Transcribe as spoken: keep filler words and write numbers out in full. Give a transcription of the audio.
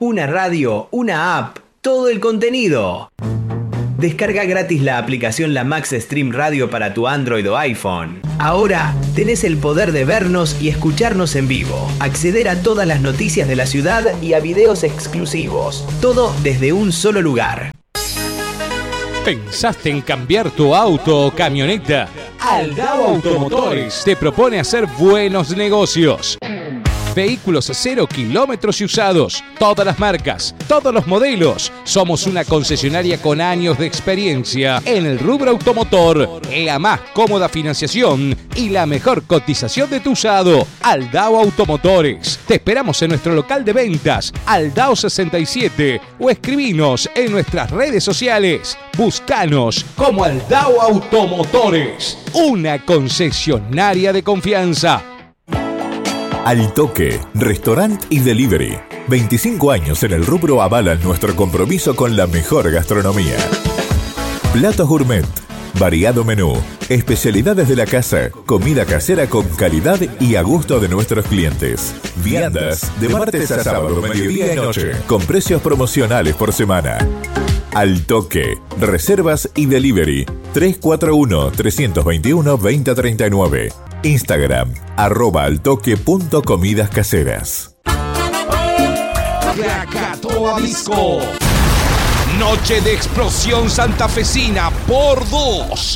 Una radio, una app, todo el contenido. Descarga gratis la aplicación La Max Stream Radio para tu Android o iPhone. Ahora tenés el poder de vernos y escucharnos en vivo, acceder a todas las noticias de la ciudad y a videos exclusivos. Todo desde un solo lugar. ¿Pensaste en cambiar tu auto o camioneta? Aldao Automotores te propone hacer buenos negocios. Vehículos cero kilómetros y usados, todas las marcas, todos los modelos. Somos una concesionaria con años de experiencia en el rubro automotor, la más cómoda financiación y la mejor cotización de tu usado. Aldao Automotores. Te esperamos en nuestro local de ventas, Aldao sesenta y siete, o escribinos en nuestras redes sociales. Búscanos como Aldao Automotores, una concesionaria de confianza. Al Toque, restaurant y delivery. veinticinco años en el rubro avalan nuestro compromiso con la mejor gastronomía. Platos gourmet, variado menú, especialidades de la casa, comida casera con calidad y a gusto de nuestros clientes. Viandas de martes a sábado, mediodía y noche, con precios promocionales por semana. Al Toque, reservas y delivery. tres cuatro uno, tres dos uno, dos cero tres nueve. Instagram, arroba altoque.comidas caseras. Krakatoa Disco. Noche de explosión santafesina por dos.